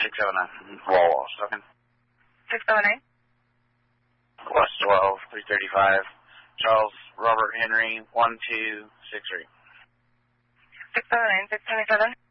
609. Wall, talking. 609. West 12, 335. Charles Robert Henry, 1263. 609, 627.